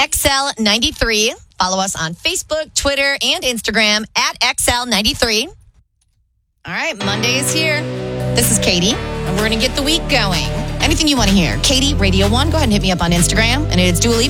XL93. Follow us on Facebook, Twitter, and Instagram at XL93. All right, Monday is here. This is Katie, and we're going to get the week going. Anything you want to hear, Katie, Radio 1, go ahead and hit me up on Instagram. And it's Dua Lipa.